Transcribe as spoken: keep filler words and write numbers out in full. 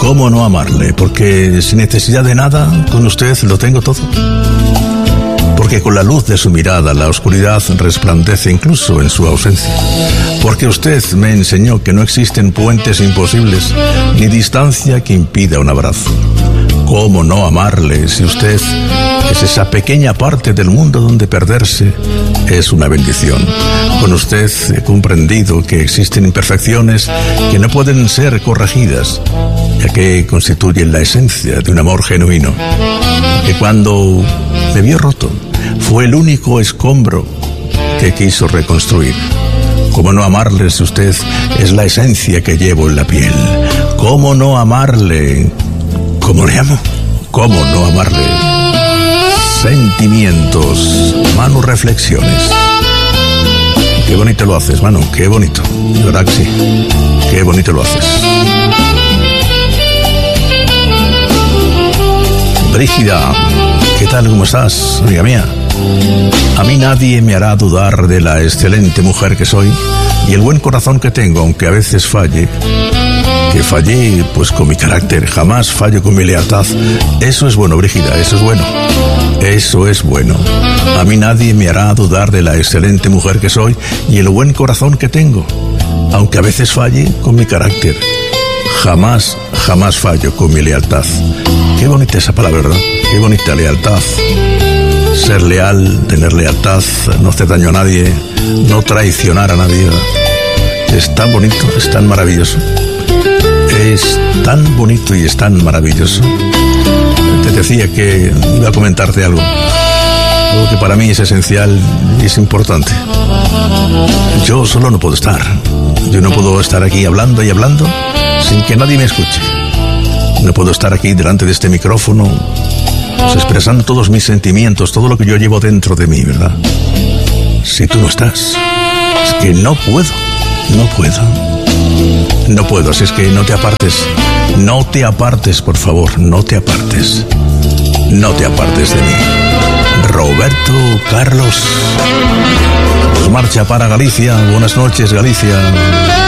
¿Cómo no amarle? Porque sin necesidad de nada, con usted lo tengo todo. Porque con la luz de su mirada la oscuridad resplandece incluso en su ausencia. Porque usted me enseñó que no existen puentes imposibles ni distancia que impida un abrazo. ¿Cómo no amarle si usted es esa pequeña parte del mundo donde perderse es una bendición? Con usted he comprendido que existen imperfecciones que no pueden ser corregidas, ya que constituyen la esencia de un amor genuino. Que cuando me vio roto, fue el único escombro que quiso reconstruir. ¿Cómo no amarle si usted es la esencia que llevo en la piel? ¿Cómo no amarle? ¿Cómo le amo? ¿Cómo no amarle? Sentimientos, Manu, reflexiones. Qué bonito lo haces, Manu, qué bonito. De verdad que sí, qué bonito lo haces. Brígida, ¿qué tal? ¿Cómo estás, amiga mía? A mí nadie me hará dudar de la excelente mujer que soy y el buen corazón que tengo, aunque a veces falle. Que fallé, pues con mi carácter, jamás fallo con mi lealtad. Eso es bueno, Brígida, eso es bueno. Eso es bueno. A mí nadie me hará dudar de la excelente mujer que soy y el buen corazón que tengo, aunque a veces falle con mi carácter. Jamás, jamás fallo con mi lealtad. Qué bonita esa palabra, ¿verdad? Qué bonita lealtad. Ser leal, tener lealtad, no hacer daño a nadie, no traicionar a nadie, ¿verdad? Es tan bonito, es tan maravilloso. Es tan bonito y es tan maravilloso. Te decía que iba a comentarte algo, algo que para mí es esencial y es importante. Yo solo no puedo estar. Yo no puedo estar aquí hablando y hablando sin que nadie me escuche. No puedo estar aquí delante de este micrófono, pues, expresando todos mis sentimientos, todo lo que yo llevo dentro de mí, ¿verdad? Si tú no estás, es que no puedo, no puedo. No puedo, así es que no te apartes. No te apartes, por favor, no te apartes. No te apartes de mí. Roberto Carlos. Pues marcha para Galicia. Buenas noches, Galicia.